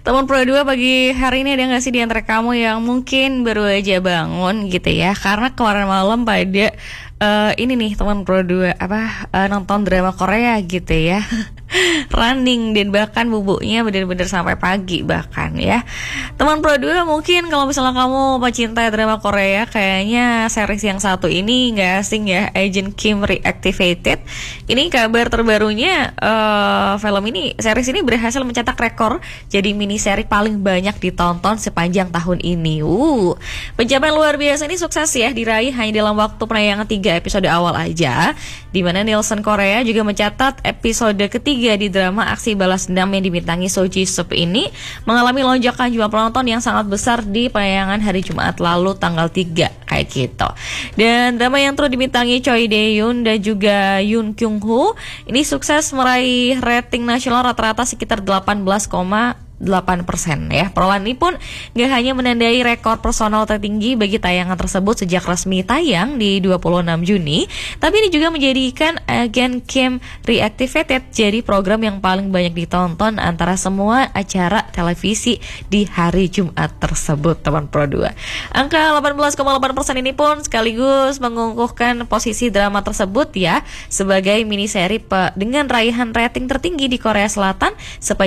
Teman Pro 2 pagi hari ini ada nggak sih di antara kamu yang mungkin baru aja bangun gitu ya? Karena kemarin malam pada ini nih teman Pro 2 nonton drama Korea gitu ya. Running dan bahkan bubuknya bener-bener sampai pagi bahkan ya. Teman Pro 2 mungkin kalau misalnya kamu pecinta drama Korea, kayaknya series yang satu ini nggak asing ya, Agent Kim Reactivated. Ini kabar terbarunya, series ini berhasil mencetak rekor jadi mini seri paling banyak ditonton sepanjang tahun ini. Pencapaian luar biasa ini sukses ya diraih hanya dalam waktu penayangan 3 episode awal aja, di mana Nielsen Korea juga mencatat episode ketiga di drama aksi balas dendam yang dibintangi So Ji Sup ini mengalami lonjakan jumlah penonton yang sangat besar di penayangan hari Jumat lalu tanggal 3 kayak gitu. Dan drama yang turut dibintangi Choi Dae-yoon dan juga Yoon Kyung-ho ini sukses meraih rating nasional rata-rata sekitar 18,8% ya. Perolehan ini pun gak hanya menandai rekor personal tertinggi bagi tayangan tersebut sejak resmi tayang di 26 Juni, tapi ini juga menjadikan Agent Kim Reactivated jadi program yang paling banyak ditonton antara semua acara televisi di hari Jumat tersebut, teman Pro 2. Angka 18,8% ini pun sekaligus mengukuhkan posisi drama tersebut ya sebagai mini seri dengan raihan rating tertinggi di Korea Selatan sepanjang